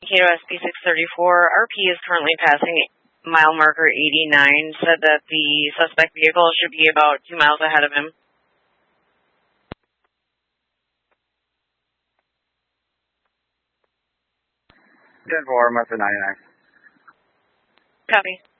Kato SP 634, RP is currently passing mile marker 89, said that the suspect vehicle should be about 2 miles ahead of him. 10-4, marker 99. Copy.